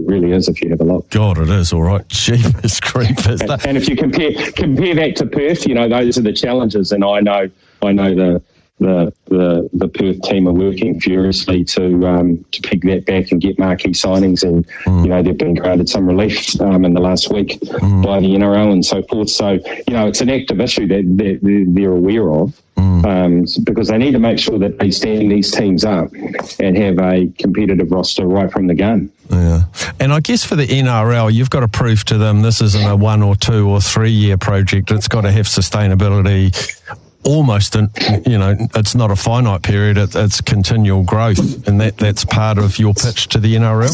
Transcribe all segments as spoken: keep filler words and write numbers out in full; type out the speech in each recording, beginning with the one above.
really is if you have a look. God, it is, all right. Jeepers creepers. And, and if you compare compare that to Perth, you know, those are the challenges, and I know I know the the the, the Perth team are working furiously to um, to pick that back and get marquee signings, and mm. you know, they've been granted some relief um, in the last week mm. by the N R L and so forth. So, you know, it's an active issue that, that they're, they're aware of. Mm. Um, because they need to make sure that they stand these teams up and have a competitive roster right from the gun. Yeah. And I guess for the N R L, you've got to prove to them this isn't a one or two or three year project. It's got to have sustainability. Almost, in, you know, it's not a finite period, it, it's continual growth, and that, that's part of your pitch to the N R L?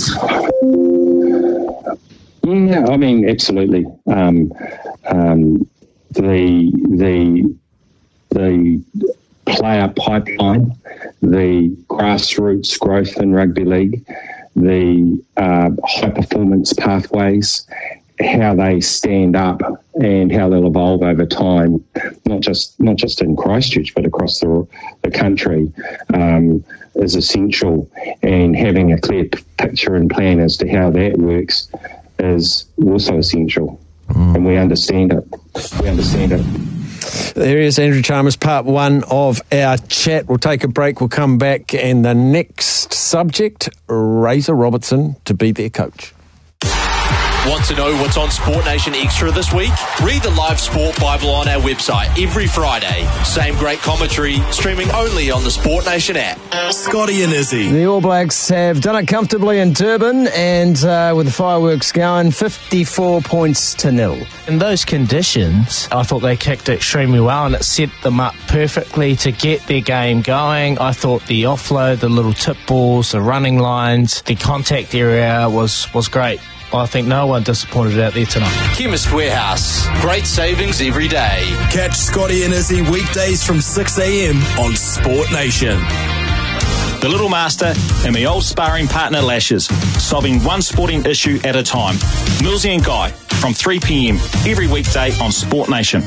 Yeah, I mean, absolutely. Um, um, the the the player pipeline, the grassroots growth in rugby league, the uh, high performance pathways, how they stand up and how they'll evolve over time, not just not just in Christchurch but across the the country, um, is essential. And having a clear p- picture and plan as to how that works is also essential. Mm. And we understand it. We understand it. There is Andrew Chalmers, part one of our chat. We'll take a break, we'll come back, and the next subject, Razor Robertson to be their coach. Want to know what's on Sport Nation Extra this week? Read the live Sport Bible on our website every Friday. Same great commentary, streaming only on the Sport Nation app. Scotty and Izzy. The All Blacks have done it comfortably in Durban, and uh, with the fireworks going, fifty-four points to nil. In those conditions, I thought they kicked it extremely well, and it set them up perfectly to get their game going. I thought the offload, the little tip balls, the running lines, the contact area was, was great. I think no one disappointed out there tonight. Chemist Warehouse. Great savings every day. Catch Scotty and Izzy weekdays from six a.m. on Sport Nation. The Little Master and my old sparring partner Lashes, solving one sporting issue at a time. Millsy and Guy from three p.m. every weekday on Sport Nation.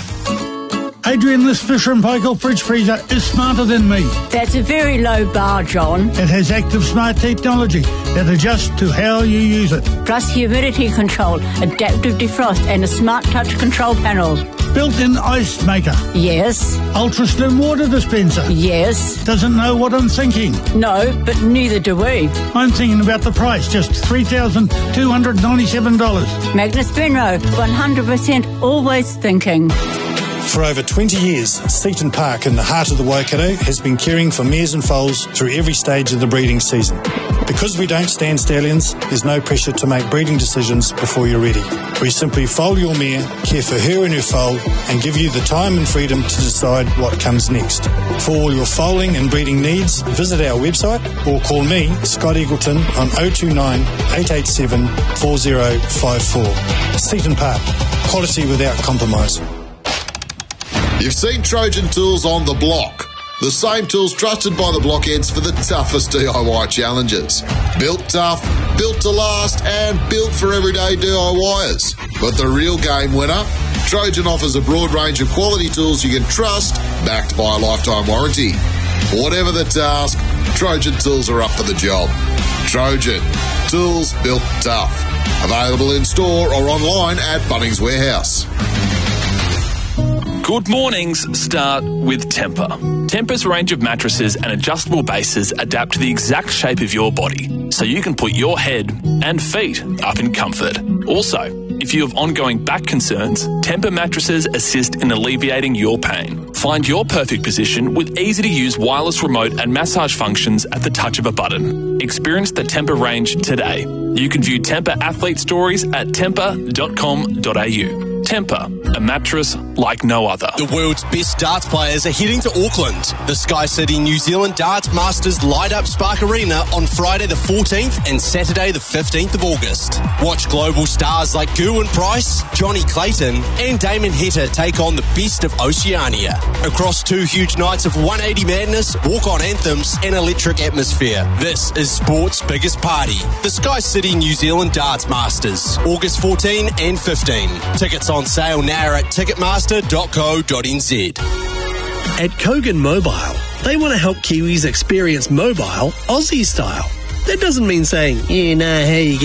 Adrian, this Fisher and Paykel fridge freezer is smarter than me. That's a very low bar, John. It has active smart technology that adjusts to how you use it. Plus humidity control, adaptive defrost, and a smart touch control panel. Built-in ice maker. Yes. Ultra slim water dispenser. Yes. Doesn't know what I'm thinking. No, but neither do we. I'm thinking about the price, just three thousand two hundred ninety-seven dollars. Magnus Benro, one hundred percent always thinking. For over twenty years, Seaton Park in the heart of the Waikato has been caring for mares and foals through every stage of the breeding season. Because we don't stand stallions, there's no pressure to make breeding decisions before you're ready. We simply foal your mare, care for her and her foal, and give you the time and freedom to decide what comes next. For all your foaling and breeding needs, visit our website or call me, Scott Eagleton, on oh two nine, eight eight seven, four oh five four. Seaton Park, quality without compromise. You've seen Trojan Tools on the block. The same tools trusted by the blockheads for the toughest D I Y challenges. Built tough, built to last, and built for everyday DIYers. But the real game winner? Trojan offers a broad range of quality tools you can trust, backed by a lifetime warranty. Whatever the task, Trojan Tools are up for the job. Trojan, tools built tough. Available in store or online at Bunnings Warehouse. Good mornings start with Tempur. Tempur's range of mattresses and adjustable bases adapt to the exact shape of your body, so you can put your head and feet up in comfort. Also, if you have ongoing back concerns, Tempur mattresses assist in alleviating your pain. Find your perfect position with easy-to-use wireless remote and massage functions at the touch of a button. Experience the Tempur range today. You can view Tempur athlete stories at tempur dot com dot a u. Tempur, a mattress like no other. The world's best darts players are heading to Auckland. The Sky City New Zealand Darts Masters light up Spark Arena on Friday the fourteenth and Saturday the fifteenth of August. Watch global stars like Gerwyn Price, Johnny Clayton and Damon Heta take on the best of Oceania. Across two huge nights of one eighty madness, walk-on anthems and electric atmosphere. This is sport's biggest party. The Sky City New Zealand Darts Masters, August fourteenth and fifteenth. Tickets on sale now at ticketmaster dot co dot n z. At Kogan Mobile, they want to help Kiwis experience mobile Aussie style. That doesn't mean saying, you know how you get